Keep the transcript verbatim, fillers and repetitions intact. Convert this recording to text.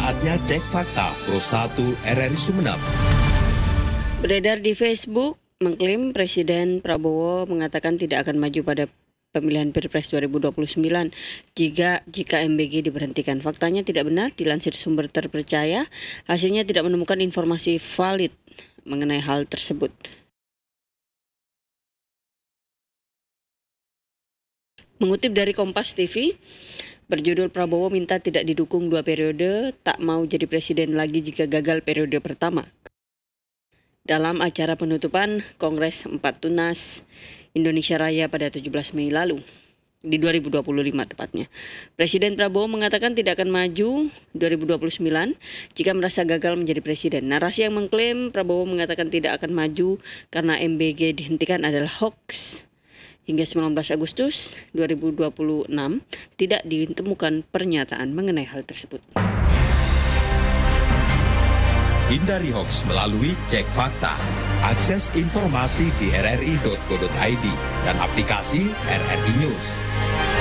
Saatnya cek fakta Pro satu R R I Sumeneb. Beredar di Facebook mengklaim Presiden Prabowo mengatakan tidak akan maju pada pemilihan Pilpres dua ribu dua puluh sembilan jika jika M B G diberhentikan. Faktanya tidak benar, dilansir sumber terpercaya. Hasilnya tidak menemukan informasi valid mengenai hal tersebut. Mengutip dari Kompas T V, berjudul Prabowo minta tidak didukung dua periode, tak mau jadi presiden lagi jika gagal periode pertama. Dalam acara penutupan Kongres empat Tunas Indonesia Raya pada tujuh belas Mei lalu, di dua ribu dua puluh lima tepatnya, Presiden Prabowo mengatakan tidak akan maju dua ribu dua puluh sembilan jika merasa gagal menjadi presiden. Narasi yang mengklaim Prabowo mengatakan tidak akan maju karena M B G dihentikan adalah hoax. Hingga sembilan belas Agustus dua ribu dua puluh enam tidak ditemukan pernyataan mengenai hal tersebut. Hindari hoax melalui cek fakta. Akses informasi di r r i titik co titik i d dan aplikasi R R I News.